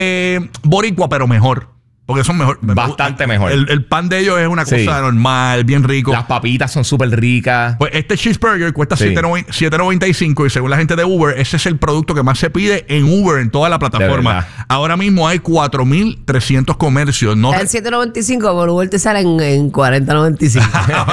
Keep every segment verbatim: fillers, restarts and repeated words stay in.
eh, boricua, pero mejor. Porque son mejor. Bastante mejor. El, el pan de ellos es una cosa sí. normal, bien rico. Las papitas son súper ricas. Pues este cheeseburger cuesta sí. siete noventa y cinco y según la gente de Uber, ese es el producto que más se pide en Uber, en toda la plataforma. Ahora mismo hay cuatro mil trescientos comercios. No el siete noventa y cinco, por Uber te sale en, en cuarenta noventa y cinco.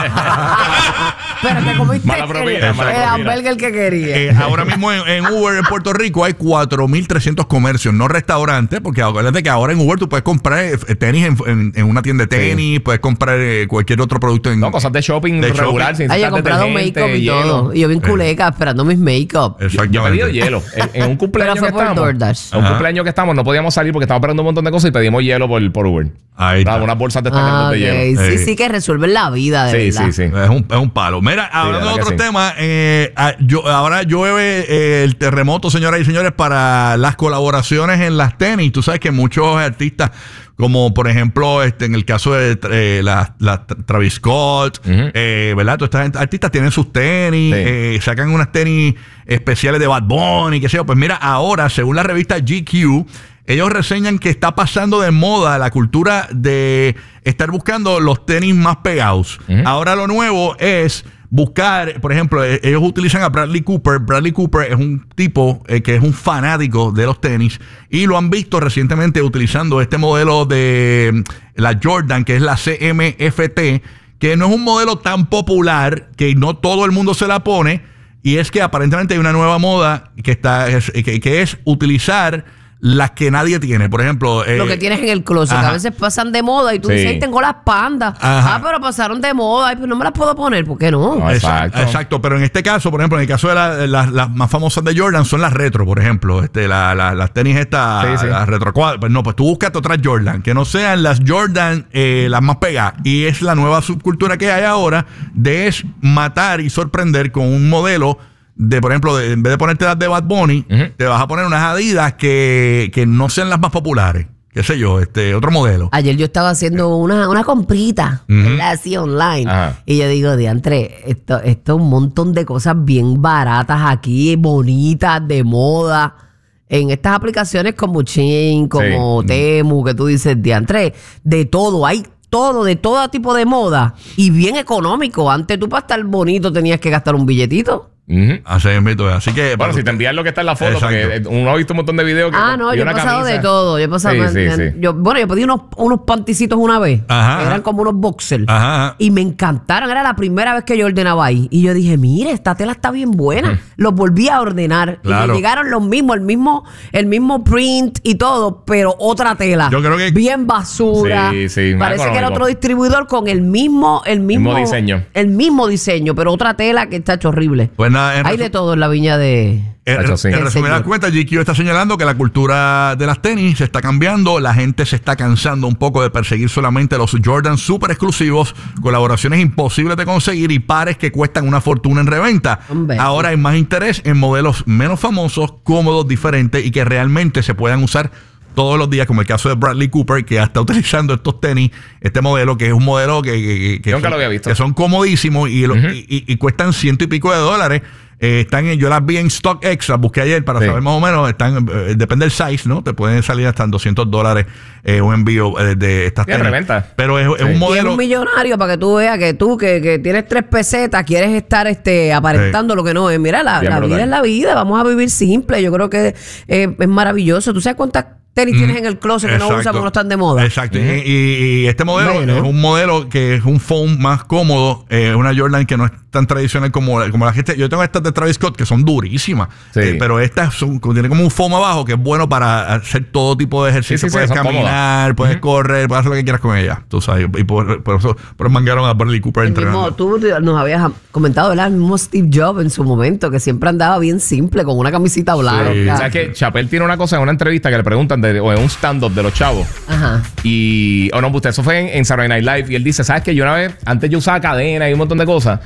Pero te comiste mala propina, el, mala el hamburger que quería. Eh, ahora mismo en, en Uber en Puerto Rico hay cuatro mil trescientos comercios, no restaurantes, porque acuérdate que ahora en Uber tú puedes comprar eh, tenis en, en, en una tienda de tenis, sí. puedes comprar eh, cualquier otro producto en... No, cosas de shopping de regular. shopping. Ay, yo he comprado make-up y hielo. todo. Y yo bien culeca eh. esperando mis make-up. Yo, yo he pedido hielo. En, en un cumpleaños Pero que fue por estamos, DoorDash. en un cumpleaños que estamos, no podíamos salir porque estábamos esperando un montón de cosas y pedimos hielo por, por Uber. Ahí está. Unas bolsas de ah, okay. de hielo. Sí, eh. sí que resuelven la vida, de sí, verdad. Sí, sí, es un, es un palo. Mira, hablando sí, de otro sí. tema, eh, yo, ahora llueve eh, el terremoto, señoras y señores, para las colaboraciones en las tenis. Tú sabes que muchos artistas, como por ejemplo este en el caso de eh, la, la Travis Scott, uh-huh. eh, ¿verdad? Todos estos artistas tienen sus tenis, sí. eh, sacan unas tenis especiales de Bad Bunny, qué sé yo. Pues mira, ahora, según la revista G Q, ellos reseñan que está pasando de moda la cultura de estar buscando los tenis más pegados. Uh-huh. Ahora lo nuevo es buscar, por ejemplo, ellos utilizan a Bradley Cooper. Bradley Cooper es un tipo eh, que es un fanático de los tenis y lo han visto recientemente utilizando este modelo de la Jordan, que es la C M F T, que no es un modelo tan popular, que no todo el mundo se la pone, y es que aparentemente hay una nueva moda que, está, es, que, que es utilizar las que nadie tiene. Por ejemplo, eh, lo que tienes en el closet, que a veces pasan de moda y tú sí. dices, ay, tengo las pandas. Ajá. Ah, pero pasaron de moda, ay, pues no me las puedo poner, ¿por qué no? no exacto. exacto, pero en este caso, por ejemplo, en el caso de las la, la más famosas de Jordan son las retro, por ejemplo, este, la, la, las tenis estas, sí, sí. las retro cuadras. Pues no, pues tú búscate otras Jordan, que no sean las Jordan eh, las más pegadas. Y es la nueva subcultura que hay ahora de es matar y sorprender con un modelo de, por ejemplo, de, en vez de ponerte las de Bad Bunny, uh-huh. te vas a poner unas Adidas que, que no sean las más populares. Qué sé yo, este otro modelo. Ayer yo estaba haciendo una, una comprita, uh-huh. así online. Ajá. Y yo digo, diantre, esto, esto es un montón de cosas bien baratas aquí, bonitas, de moda. En estas aplicaciones como Shein, como sí. Temu, que tú dices, diantre, de todo, hay todo, de todo tipo de moda. Y bien económico. Antes tú para estar bonito tenías que gastar un billetito. Uh-huh. Así, así que bueno, si te envías lo que está en la foto, exacto. Porque uno ha visto un montón de videos que ah no, yo he pasado camisa. De todo yo he pasado, sí, man, sí, man, sí. Yo, bueno, yo pedí unos, unos panticitos una vez, ajá, eran como unos boxers, ajá. Y me encantaron, era la primera vez que yo ordenaba ahí y yo dije, mire, esta tela está bien buena. Uh-huh. Los volví a ordenar, claro. Y me llegaron los mismos, el mismo el mismo print y todo, pero otra tela, yo creo que bien basura, sí, sí, parece que era otro distribuidor con el mismo el mismo, mismo diseño el mismo diseño, pero otra tela que está hecho horrible. Pues nada, hay de todo en la viña de... En, en, en resumidas cuentas, G Q está señalando que la cultura de las tenis se está cambiando. La gente se está cansando un poco de perseguir solamente los Jordan super exclusivos, colaboraciones imposibles de conseguir y pares que cuestan una fortuna en reventa. Hombre. Ahora hay más interés en modelos menos famosos, cómodos, diferentes y que realmente se puedan usar todos los días, como el caso de Bradley Cooper, que ya está utilizando estos tenis, este modelo, que es un modelo que, que, que, nunca son, lo había visto. Que son comodísimos y, lo, uh-huh. y, y, y cuestan ciento y pico de dólares. Eh, están en, yo las vi en Stock Extra, busqué ayer para sí. saber más o menos, están eh, depende del size, ¿no? Te pueden salir hasta en doscientos dólares eh, un envío eh, de estas tenis. Reventa. Pero es, sí. es un modelo. Y es un millonario para que tú veas que tú, que, que tienes tres pesetas, quieres estar este aparentando sí. lo que no es. Mira, la, la vida es la vida, vamos a vivir simple. Yo creo que eh, es maravilloso. ¿Tú sabes cuántas tenis mm, tienes en el closet que exacto. no usas porque no están de moda? Exacto. Uh-huh. y, y este modelo bueno. es un modelo que es un foam más cómodo, eh, una Jordan que no es tan tradicional como, como la gente. Yo tengo estas de Travis Scott que son durísimas, sí. eh, pero estas son, tienen como un foam abajo que es bueno para hacer todo tipo de ejercicio. Sí, sí, puedes sí, caminar, puedes uh-huh. correr, puedes hacer lo que quieras con ella. Tú sabes. Y por, por eso por mangaron a Bradley Cooper el entrenando. Mismo, tú nos habías comentado, ¿verdad? El mismo Steve Jobs en su momento, que siempre andaba bien simple, con una camisita blanca. Sí. O sea que Chappelle tiene una cosa en una entrevista que le preguntan de, o en un stand-up de los chavos. Ajá. Y, o oh no, usted, eso fue en, en Saturday Night Live. Y él dice, ¿sabes qué? Yo una vez, antes yo usaba cadena y un montón de cosas.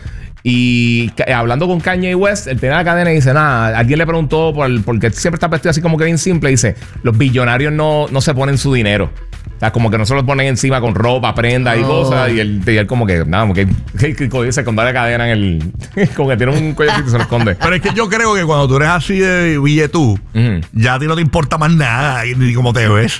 Y ca- hablando con Kanye West, él tenía la cadena y dice, nada, alguien le preguntó, por el, porque siempre está vestido así como que bien simple, y dice, los billonarios no, no se ponen su dinero. sea, como que no se lo ponen encima con ropa, prenda y oh. cosas. Y él, y él como que, nada, como que el secundaria cadena en el. Como que tiene un cuello y se lo esconde. Pero es que yo creo que cuando tú eres así de billetú, uh-huh. ya a ti no te importa más nada ni cómo te ves.